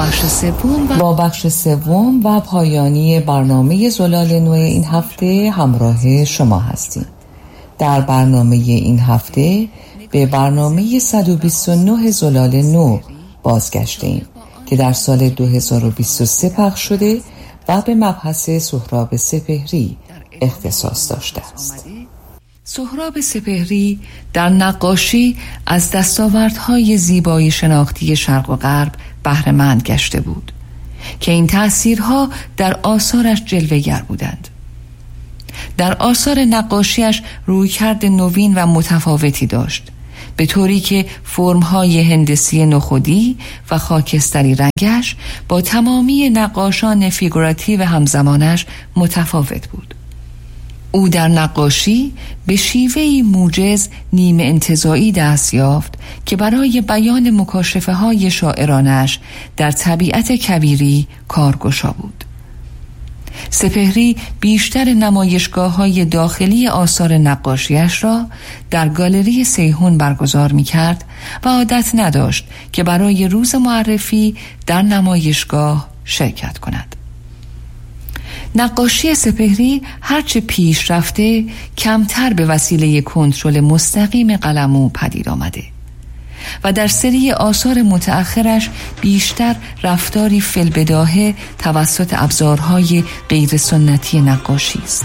با بخش سوم و پایانی برنامه زلال نو این هفته همراه شما هستیم. در برنامه این هفته به برنامه 129 زلال نو بازگشتیم که در سال 2023 پخش شده و به مبحث سهراب سپهری اختصاص داشته است. سهراب سپهری در نقاشی از دستاوردهای زیبایی شناختی شرق و غرب بهره‌مند گشته بود که این تأثیرها در آثارش جلوه‌گر بودند. در آثار نقاشیش رویکرد نوین و متفاوتی داشت، به طوری که فرم‌های هندسی نخودی و خاکستری رنگش با تمامی نقاشان فیگوراتیو همزمانش متفاوت بود. او در نقاشی به شیوهی موجز نیمه انتزاعی دست یافت که برای بیان مکاشفه‌های شاعرانش در طبیعت کویری کارگشا بود. سپهری بیشتر نمایشگاه‌های داخلی آثار نقاشیش را در گالری سیحون برگزار می‌کرد و عادت نداشت که برای روز معرفی در نمایشگاه شرکت کند. نقاشی سپهری هرچه پیش رفته کمتر به وسیله کنترل مستقیم قلمو پدید آمده و در سری آثار متأخرش بیشتر رفتاری فی‌البداهه توسط ابزارهای غیر سنتی نقاشی است.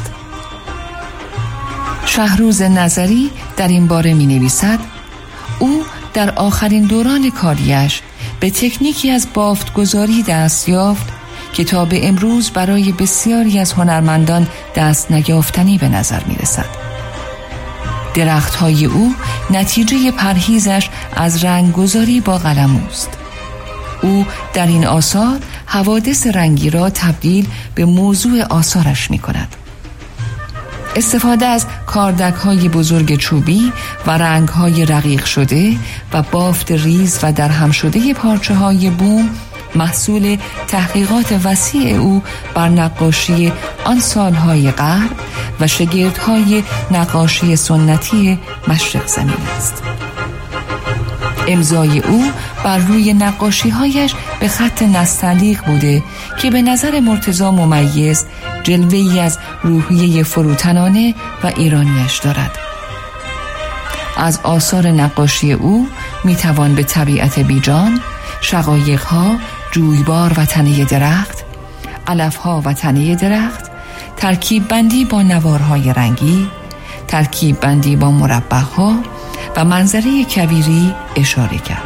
شهروز نظری در این باره می نویسد: او در آخرین دوران کاریش به تکنیکی از بافتگذاری دست یافت که تا به امروز برای بسیاری از هنرمندان دست نیافتنی به نظر می رسد. درخت‌های او نتیجه پرهیزش از رنگگذاری با قلموست. او در این آثار حوادث رنگی را تبدیل به موضوع آثارش می کند. استفاده از کاردک‌های بزرگ چوبی و رنگ‌های رقیق شده و بافت ریز و درهم شده پارچه‌های بوم محصول تحقیقات وسیع او بر نقاشی آن سالهای غرب و شگردهای نقاشی سنتی مشرق زمین است. امضای او بر روی نقاشی‌هایش به خط نستعلیق بوده که به نظر مرتضی ممیز جلوه‌ای از روحیه فروتنانه و ایرانیش دارد. از آثار نقاشی او میتوان به طبیعت بیجان، شقایق‌ها، جویبار و تنه درخت، علف‌ها و تنه درخت، ترکیب بندی با نوارهای رنگی، ترکیب بندی با مربع‌ها و منظره کویری اشاره کرد.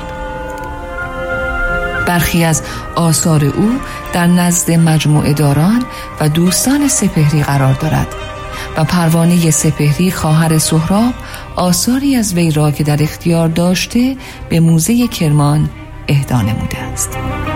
برخی از آثار او در نزد مجموعه داران و دوستان سپهری قرار دارد و پروانه سپهری خواهر سهراب آثاری از وی را که در اختیار داشته به موزه کرمان اهدا نموده است.